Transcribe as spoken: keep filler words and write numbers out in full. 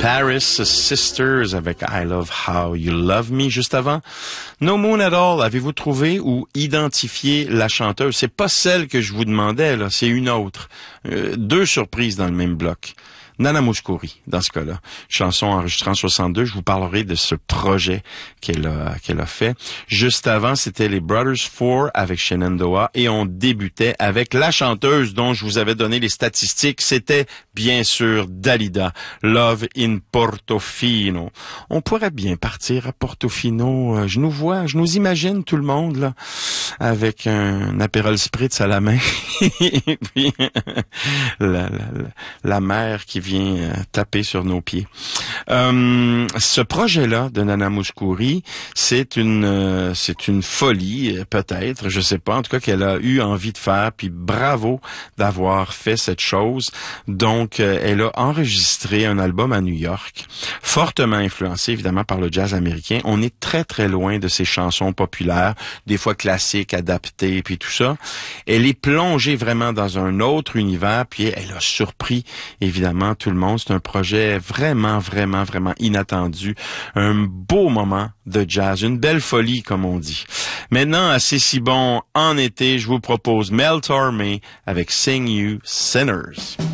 Paris Sisters avec I Love How You Love Me juste avant. No Moon at All, avez-vous trouvé ou identifié la chanteuse? C'est pas celle que je vous demandais, là, c'est une autre. Euh, deux surprises dans le même bloc. Nana Mouskouri, dans ce cas-là. Chanson enregistrée en soixante-deux. Je vous parlerai de ce projet qu'elle a, qu'elle a fait. Juste avant, c'était les Brothers Four avec Shenandoah et on débutait avec la chanteuse dont je vous avais donné les statistiques. C'était, bien sûr, Dalida. Love in Portofino. On pourrait bien partir à Portofino. Je nous vois, je nous imagine tout le monde, là, avec un Aperol Spritz à la main. Et puis, la, la, la, la mer qui vient euh, taper sur nos pieds. Euh, ce projet-là de Nana Mouskouri, c'est une euh, c'est une folie, peut-être, je sais pas, en tout cas qu'elle a eu envie de faire, puis bravo d'avoir fait cette chose. Donc, euh, elle a enregistré un album à New York, fortement influencé évidemment par le jazz américain. On est très très loin de ces chansons populaires, des fois classiques, adaptées, puis tout ça. Elle est plongée vraiment dans un autre univers, puis elle a surpris évidemment tout le monde. C'est un projet vraiment, vraiment, vraiment inattendu. Un beau moment de jazz. Une belle folie, comme on dit. Maintenant, à C'est si bon en été, je vous propose Mel Tormé avec Sing You Sinners.